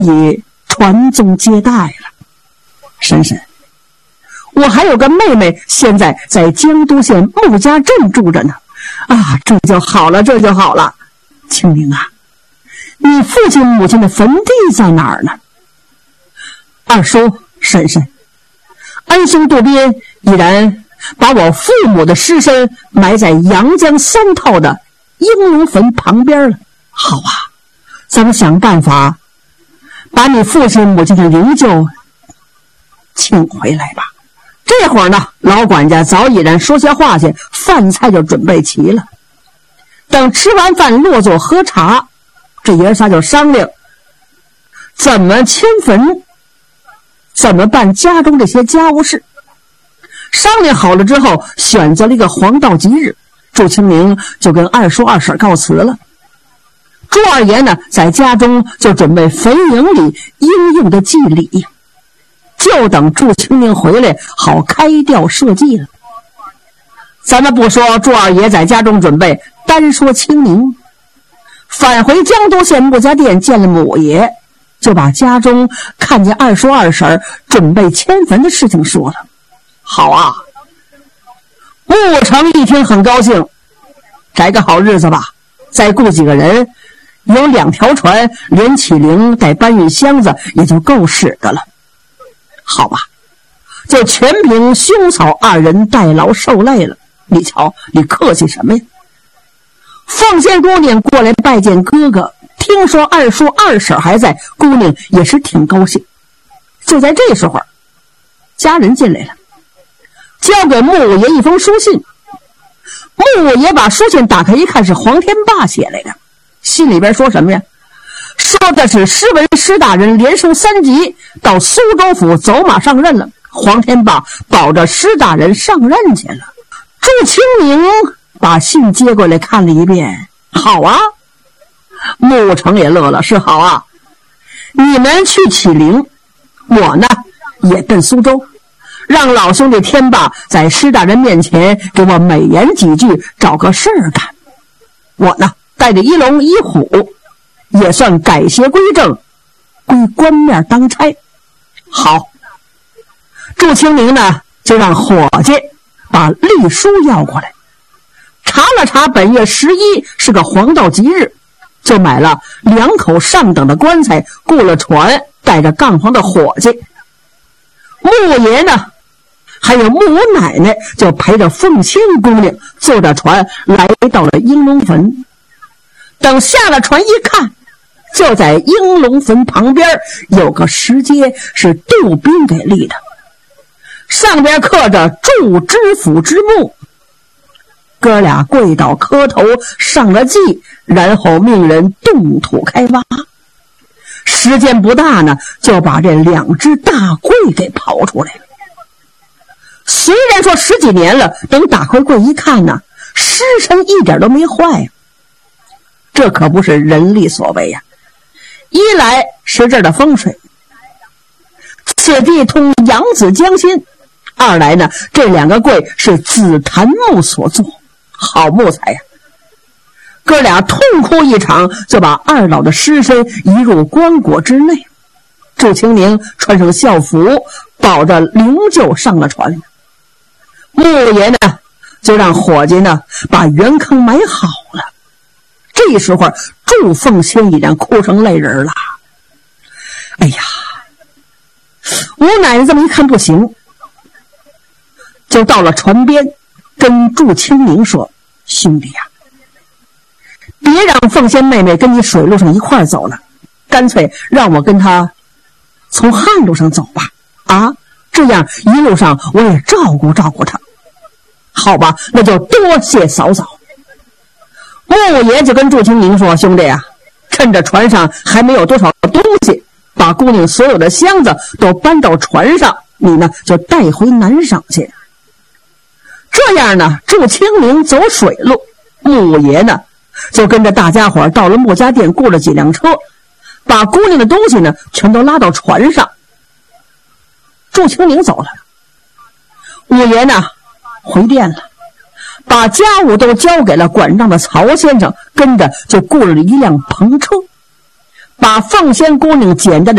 以传宗接代了。婶婶，我还有个妹妹，现在在江都县穆家镇住着呢。啊，这就好了，这就好了。清明啊，你父亲母亲的坟地在哪儿呢？二叔，婶婶，恩兄渡边已然把我父母的尸身埋在阳江3套的英龙坟旁边了。好啊，咱们想办法把你父亲母亲的灵柩请回来吧。这会儿呢，老管家早已然说下话去，饭菜就准备齐了。等吃完饭落座喝茶，这爷仨就商量怎么迁坟，怎么办家中这些家务事。商量好了之后，选择了一个黄道吉日，祝清明就跟二叔二婶告辞了。朱二爷呢，在家中就准备坟茔里应用的祭礼，就等祝清明回来好开吊设祭了。咱们不说祝二爷在家中准备，单说清明返回江都县穆家店见了母爷，就把家中看见二叔二婶准备迁坟的事情说了。好啊，穆成一听很高兴，摘个好日子吧，再雇几个人，有2条船，连起灵带搬运箱子也就够使的了。好吧，就全凭兄嫂2人代劳受累了。你瞧，你客气什么呀？凤仙姑娘过来拜见哥哥，听说二叔二婶还在，姑娘也是挺高兴。就在这时候，家人进来了，交给穆五爷一封书信。穆五爷把书信打开一看，是黄天霸写来的。信里边说什么呀？说的是施文施大人连升3级，到苏州府走马上任了。黄天霸保着施大人上任去了。祝清明把信接过来看了一遍，好啊。穆成也乐了，是好啊。你们去启灵，我呢也奔苏州，让老兄弟天霸在施大人面前给我美言几句，找个事儿干。我呢带着1龙1虎，也算改邪归正，归官面当差。好，祝清明呢就让伙计把历书要过来，查了查本月11是个黄道吉日，就买了2口上等的棺材，雇了船，带着杠房的伙计。穆爷呢还有穆奶奶就陪着凤仙姑娘坐着船来到了英龙坟。等下了船一看，就在英龙坟旁边有个石阶，是杜宾给立的，上边刻着祝知府之墓。哥俩跪倒磕头上了祭，然后命人动土开挖。时间不大呢，就把这2只大柜给刨出来了。虽然说10几年了，等打开柜一看呢，尸身一点都没坏。这可不是人力所为呀。一来是这儿的风水，此地通扬子江心；二来呢，这2个柜是紫檀木所做，好木材呀。哥俩痛哭一场，就把二老的尸身移入棺椁之内。祝清明穿上校服，保着灵柩上了船。穆爷呢就让伙计呢把圆坑埋好了。这时候祝凤仙已然哭成泪人了。哎呀，吴奶奶这么一看不行，就到了船边跟祝清明说，兄弟呀，别让凤仙妹妹跟你水路上一块走了，干脆让我跟她从旱路上走吧。啊，这样一路上我也照顾照顾她。好吧，那就多谢嫂嫂。穆爷就跟祝清明说，兄弟啊，趁着船上还没有多少东西，把姑娘所有的箱子都搬到船上，你呢就带回南省去。这样呢，祝清明走水路，穆爷呢就跟着大家伙到了穆家店，雇了几辆车，把姑娘的东西呢全都拉到船上。祝清明走了，五爷呢回店了，把家务都交给了管账的曹先生，跟着就雇了一辆篷车，把凤仙姑娘简单的